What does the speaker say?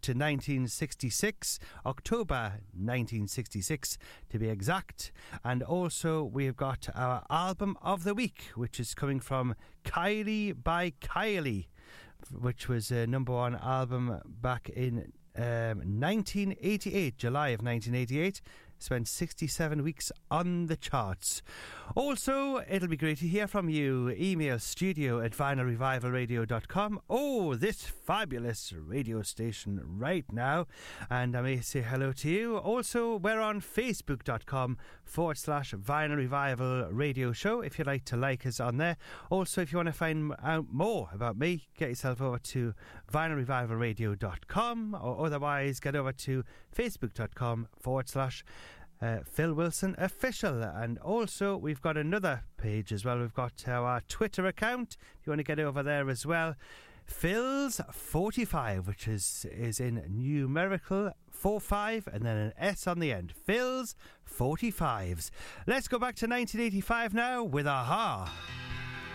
to 1966, October 1966 to be exact. And also we've got our album of the week, which is coming from Kylie by Kylie, which was a number one album back in 1988, July of 1988. Spent 67 weeks on the charts. Also, it'll be great to hear from you. Email studio@vinylrevivalradio.com. Oh, this fabulous radio station right now. And I may say hello to you. Also, we're on facebook.com/Vinyl Revival Radio Show if you'd like to like us on there. Also, if you want to find out more about me, get yourself over to vinylrevivalradio.com, or otherwise get over to facebook.com/ Phil Wilson Official. And also we've got another page as well. We've got our Twitter account if you want to get over there as well. Phil's 45, which is in numerical 45 and then an S on the end. Phil's 45s. Let's go back to 1985 now with Aha.